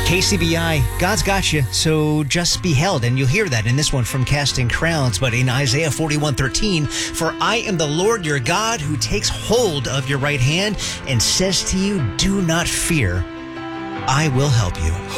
KCBI, God's got you, so just be held. And you'll hear that in this one from Casting Crowns, but in Isaiah 41:13, for I am the Lord your God who takes hold of your right hand and says to you, do not fear, I will help you.